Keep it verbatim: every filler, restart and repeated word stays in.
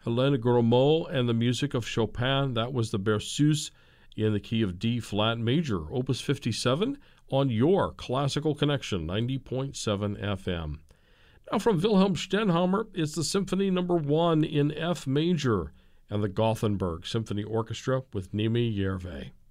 Helene Grimaud and the music of Chopin. That was the Berceuse in the key of D flat major, Opus fifty-seven, on your Classical Connection, ninety point seven F M. Now from Wilhelm Stenhamer, it's the Symphony Number One in F major and the Gothenburg Symphony Orchestra with Nimi Järve.